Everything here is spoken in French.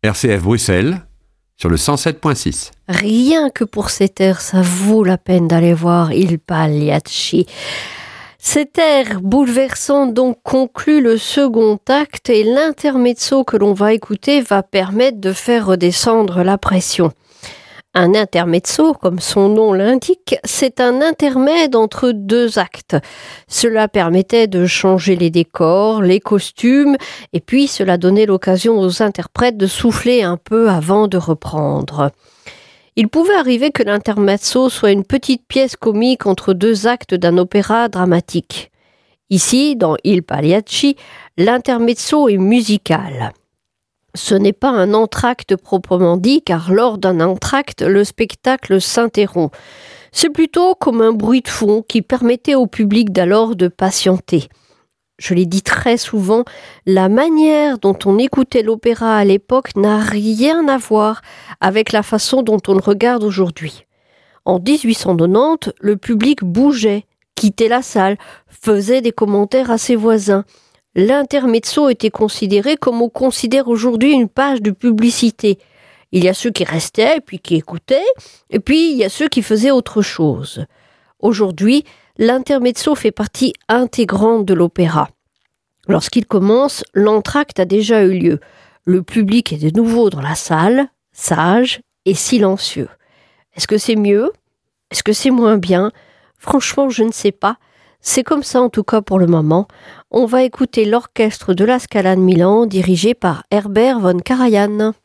RCF Bruxelles, sur le 107.6. Rien que pour cet air, ça vaut la peine d'aller voir Il Pagliacci. Cet air bouleversant donc conclut le second acte et l'intermezzo que l'on va écouter va permettre de faire redescendre la pression. Un intermezzo, comme son nom l'indique, c'est un intermède entre deux actes. Cela permettait de changer les décors, les costumes, et puis cela donnait l'occasion aux interprètes de souffler un peu avant de reprendre. Il pouvait arriver que l'intermezzo soit une petite pièce comique entre deux actes d'un opéra dramatique. Ici, dans Il Pagliacci, l'intermezzo est musical. Ce n'est pas un entr'acte proprement dit, car lors d'un entr'acte, le spectacle s'interrompt. C'est plutôt comme un bruit de fond qui permettait au public d'alors de patienter. Je l'ai dit très souvent, la manière dont on écoutait l'opéra à l'époque n'a rien à voir avec la façon dont on le regarde aujourd'hui. En 1890, le public bougeait, quittait la salle, faisait des commentaires à ses voisins. L'intermezzo était considéré comme on considère aujourd'hui une page de publicité. Il y a ceux qui restaient, puis qui écoutaient, et puis il y a ceux qui faisaient autre chose. Aujourd'hui, l'intermezzo fait partie intégrante de l'opéra. Lorsqu'il commence, l'entr'acte a déjà eu lieu. Le public est de nouveau dans la salle, sage et silencieux. Est-ce que c'est mieux ? Est-ce que c'est moins bien ? Franchement, je ne sais pas. C'est comme ça en tout cas pour le moment. On va écouter l'orchestre de la Scala de Milan dirigé par Herbert von Karajan.